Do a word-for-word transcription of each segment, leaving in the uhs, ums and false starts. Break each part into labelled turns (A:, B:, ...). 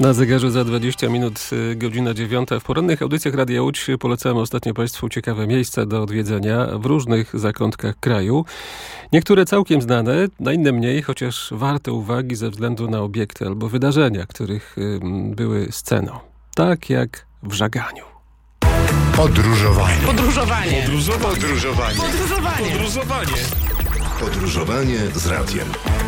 A: Na zegarze za dwadzieścia minut, godzina dziewiąta. W porannych audycjach Radia Łódź polecamy ostatnio Państwu ciekawe miejsca do odwiedzenia w różnych zakątkach kraju. Niektóre całkiem znane, na inne mniej, chociaż warte uwagi ze względu na obiekty albo wydarzenia, których były sceną. Tak jak w Żaganiu.
B: Podróżowanie.
C: Podróżowanie.
B: Podróżowanie.
C: Podróżowanie.
B: Podróżowanie. Podróżowanie. Podróżowanie z radiem.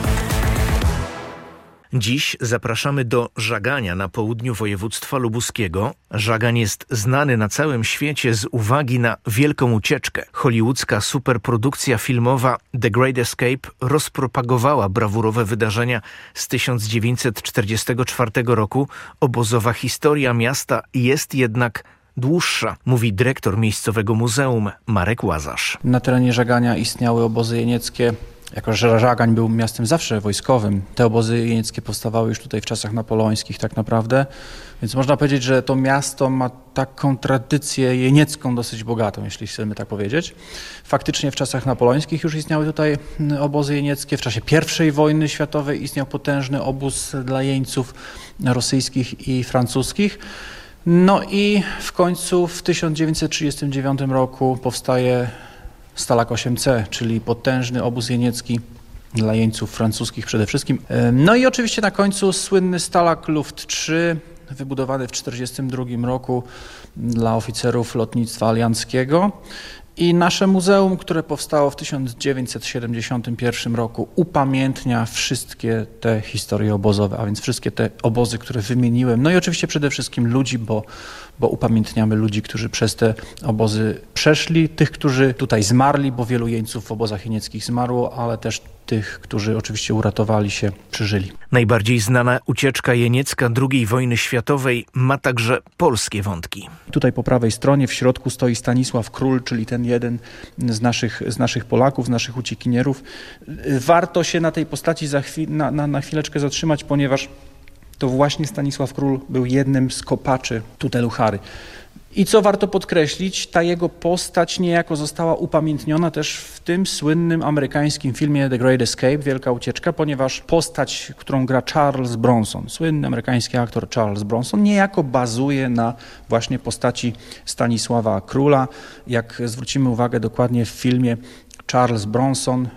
D: Dziś zapraszamy do Żagania na południu województwa lubuskiego. Żagań jest znany na całym świecie z uwagi na Wielką Ucieczkę. Hollywoodzka superprodukcja filmowa The Great Escape rozpropagowała brawurowe wydarzenia z tysiąc dziewięćset czterdziestego czwartego roku. Obozowa historia miasta jest jednak dłuższa, mówi dyrektor miejscowego muzeum Marek Łazarz.
E: Na terenie Żagania istniały obozy jenieckie. Jako że Żagań był miastem zawsze wojskowym, te obozy jenieckie powstawały już tutaj w czasach napoleońskich tak naprawdę, więc można powiedzieć, że to miasto ma taką tradycję jeniecką dosyć bogatą, jeśli chcemy tak powiedzieć. Faktycznie w czasach napoleońskich już istniały tutaj obozy jenieckie. W czasie pierwszej wojny światowej istniał potężny obóz dla jeńców rosyjskich i francuskich. No i w końcu w tysiąc dziewięćset trzydziestym dziewiątym roku powstaje Stalag osiem C, czyli potężny obóz jeniecki dla jeńców francuskich przede wszystkim. No i oczywiście na końcu słynny Stalag Luft trzy, wybudowany w tysiąc dziewięćset czterdziestym drugim roku dla oficerów lotnictwa alianckiego. I nasze muzeum, które powstało w tysiąc dziewięćset siedemdziesiątym pierwszym roku, upamiętnia wszystkie te historie obozowe, a więc wszystkie te obozy, które wymieniłem. No i oczywiście przede wszystkim ludzi, bo, bo upamiętniamy ludzi, którzy przez te obozy przeszli, tych, którzy tutaj zmarli, bo wielu jeńców w obozach jenieckich zmarło, ale też tych, którzy oczywiście uratowali się, przeżyli.
D: Najbardziej znana ucieczka jeniecka drugiej wojny światowej ma także polskie wątki.
E: Tutaj po prawej stronie w środku stoi Stanisław Król, czyli ten jeden z naszych, z naszych Polaków, z naszych uciekinierów. Warto się na tej postaci za chwil, na, na, na chwileczkę zatrzymać, ponieważ to właśnie Stanisław Król był jednym z kopaczy Tutelu Chary. I co warto podkreślić, ta jego postać niejako została upamiętniona też w tym słynnym amerykańskim filmie The Great Escape, Wielka Ucieczka, ponieważ postać, którą gra Charles Bronson, słynny amerykański aktor Charles Bronson, niejako bazuje na właśnie postaci Stanisława Króla. Jak zwrócimy uwagę dokładnie w filmie, Charles Bronson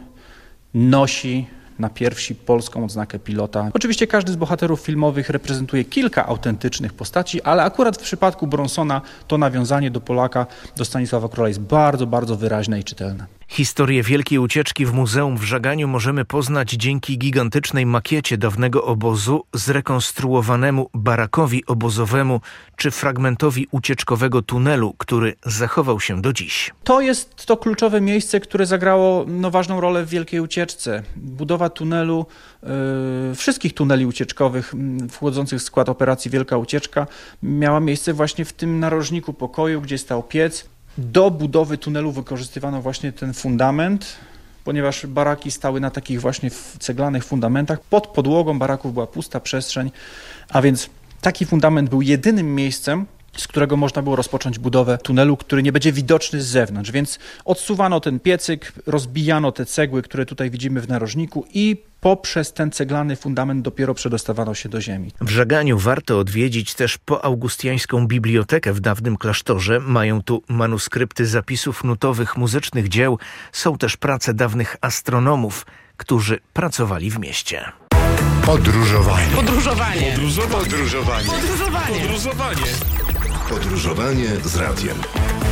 E: nosi na piersi polską odznakę pilota. Oczywiście każdy z bohaterów filmowych reprezentuje kilka autentycznych postaci, ale akurat w przypadku Bronsona to nawiązanie do Polaka, do Stanisława Króla jest bardzo, bardzo wyraźne i czytelne.
D: Historię Wielkiej Ucieczki w Muzeum w Żaganiu możemy poznać dzięki gigantycznej makiecie dawnego obozu, zrekonstruowanemu barakowi obozowemu czy fragmentowi ucieczkowego tunelu, który zachował się do dziś.
E: To jest to kluczowe miejsce, które zagrało no, ważną rolę w Wielkiej Ucieczce. Budowa tunelu, yy, wszystkich tuneli ucieczkowych yy, wchodzących w skład operacji Wielka Ucieczka miała miejsce właśnie w tym narożniku pokoju, gdzie stał piec. Do budowy tunelu wykorzystywano właśnie ten fundament, ponieważ baraki stały na takich właśnie ceglanych fundamentach. Pod podłogą baraków była pusta przestrzeń, a więc taki fundament był jedynym miejscem, z którego można było rozpocząć budowę tunelu, który nie będzie widoczny z zewnątrz. Więc odsuwano ten piecyk, rozbijano te cegły, które tutaj widzimy w narożniku i poprzez ten ceglany fundament dopiero przedostawano się do ziemi.
D: W Żaganiu warto odwiedzić też poaugustiańską bibliotekę w dawnym klasztorze. Mają tu manuskrypty zapisów nutowych muzycznych dzieł. Są też prace dawnych astronomów, którzy pracowali w mieście.
B: Podróżowanie.
C: Podróżowanie.
B: Podróżowanie.
C: Podróżowanie.
B: Podróżowanie. Podróżowanie z radiem.